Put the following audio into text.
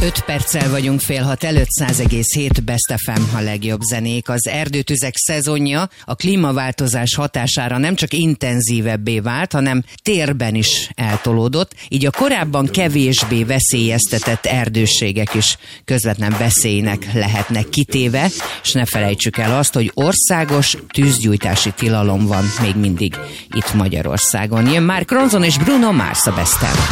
5 perccel vagyunk fél hat előtt, 100,7 Best FM a legjobb zenék. Az erdőtüzek szezonja a klímaváltozás hatására nem csak intenzívebbé vált, hanem térben is eltolódott, így a korábban kevésbé veszélyeztetett erdőségek is közvetlen veszélynek lehetnek kitéve, és ne felejtsük el azt, hogy országos tűzgyújtási tilalom van még mindig itt Magyarországon. Jön Mark Ronson és Bruno Mars a Best FM.